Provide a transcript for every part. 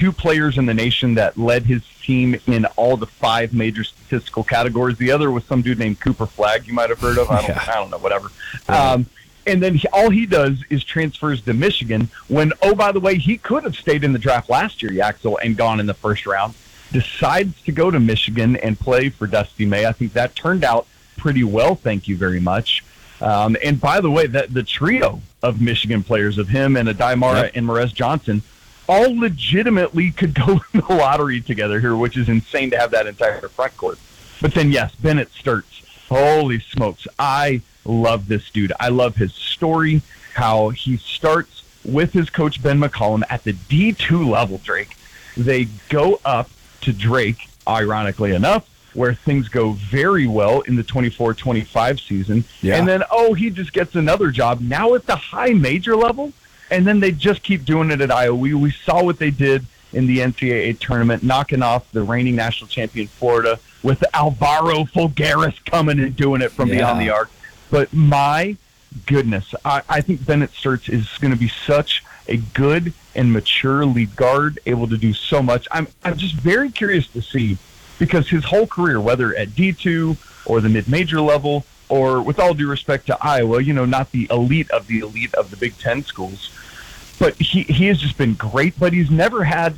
two players in the nation that led his team in all the 5 major statistical categories. The other was some dude named Cooper Flagg, you might have heard of. I don't know, whatever. And then all he does is transfers to Michigan when, oh, by the way, he could have stayed in the draft last year, Yaxel, and gone in the first round. Decides to go to Michigan and play for Dusty May. I think that turned out pretty well, thank you very much. And by the way, the trio of Michigan players, of him and Adai and Morez Johnson, all legitimately could go in the lottery together here, which is insane to have that entire front court. But then, yes, Bennett Sturts. Holy smokes. I love this dude. I love his story, how he starts with his coach, Ben McCollum, at the D2 level, Drake. They go up to Drake, ironically enough, where things go very well in the 24-25 season. Yeah. And then, he just gets another job now at the high major level, and then they just keep doing it at Iowa. We saw what they did in the NCAA tournament, knocking off the reigning national champion Florida with Alvaro Fulgaris coming and doing it from beyond the arc. But my goodness, I think Bennett Sturts is going to be such a good and mature lead guard, able to do so much. I'm just very curious to see, because his whole career, whether at D2 or the mid-major level, or with all due respect to Iowa, not the elite of the Big Ten schools, but he has just been great, but he's never had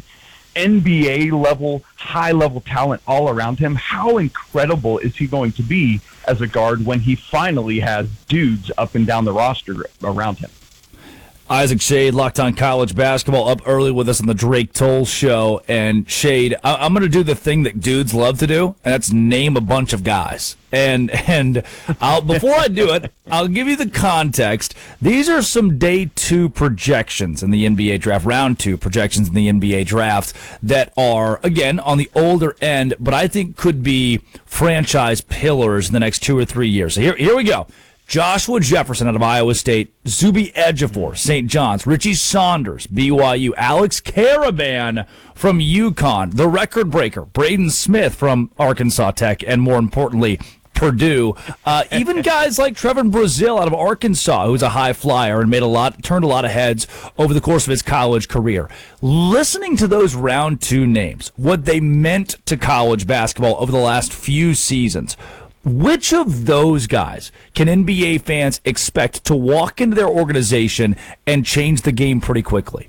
NBA level, high level talent all around him. How incredible is he going to be as a guard when he finally has dudes up and down the roster around him? Isaac Shade, Locked On College Basketball, up early with us on the Drake Toll Show. And Shade, I'm going to do the thing that dudes love to do, and that's name a bunch of guys. And before I do it, I'll give you the context. These are some day 2 projections in the NBA draft, round 2 projections in the NBA draft that are, again, on the older end, but I think could be franchise pillars in the next 2 or 3 years. So here we go. Joshua Jefferson out of Iowa State, Zuby Ejiofor, St. John's, Richie Saunders, BYU, Alex Caravan from UConn, the record breaker, Braden Smith from Arkansas Tech, and more importantly, Purdue. Even guys like Trevor Brazile out of Arkansas, who's a high flyer and turned a lot of heads over the course of his college career. Listening to those round 2 names, what they meant to college basketball over the last few seasons, which of those guys can NBA fans expect to walk into their organization and change the game pretty quickly?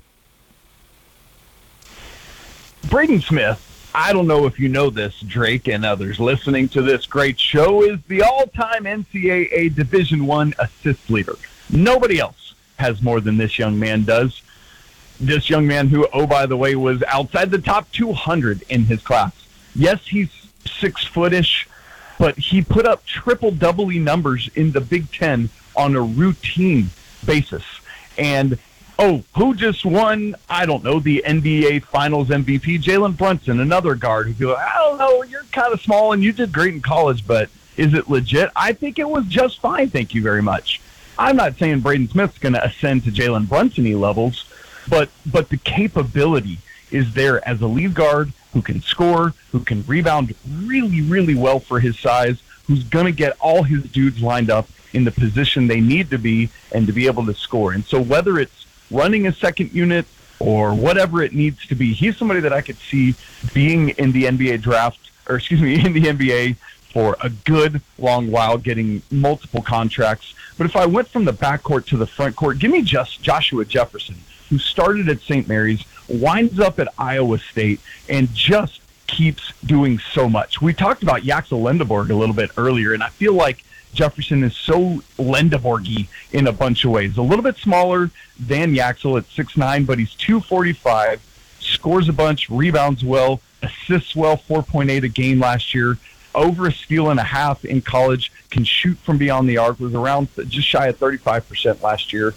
Braden Smith, I don't know if you know this, Drake and others listening to this great show, is the all-time NCAA Division I assist leader. Nobody else has more than this young man does. This young man who, by the way, was outside the top 200 in his class. Yes, he's 6-footish, but he put up triple-double numbers in the Big Ten on a routine basis. And, who just won, I don't know, the NBA Finals MVP? Jalen Brunson, another guard who'd be like, I don't know, you're kind of small and you did great in college, but is it legit? I think it was just fine, thank you very much. I'm not saying Braden Smith's going to ascend to Jalen Brunson-y levels, but the capability is there as a lead guard who can score, who can rebound really, really well for his size, who's going to get all his dudes lined up in the position they need to be and to be able to score. And so whether it's running a second unit or whatever it needs to be, he's somebody that I could see being in the NBA draft, in the NBA for a good long while, getting multiple contracts. But if I went from the backcourt to the front court, give me just Joshua Jefferson, who started at St. Mary's, winds up at Iowa State, and just keeps doing so much. We talked about Yaxel Lendeborg a little bit earlier, and I feel like Jefferson is so Lendeborg-y in a bunch of ways. A little bit smaller than Yaxel at 6'9", but he's 245, scores a bunch, rebounds well, assists well, 4.8 a game last year, over a steal and a half in college, can shoot from beyond the arc, was around just shy of 35% last year.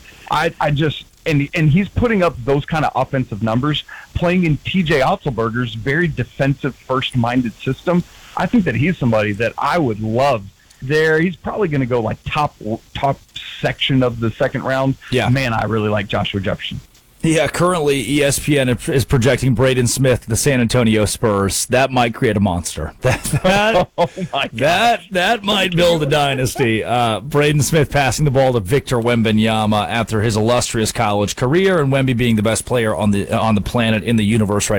And he's putting up those kind of offensive numbers, playing in TJ Otzelberger's very defensive, first-minded system. I think that he's somebody that I would love there. He's probably going to go like top section of the second round. Yeah. Man, I really like Joshua Jefferson. Yeah, currently ESPN is projecting Braden Smith, the San Antonio Spurs. That might create a monster. That might build a dynasty. Braden Smith passing the ball to Victor Wembanyama after his illustrious college career, and Wemby being the best player on the planet in the universe right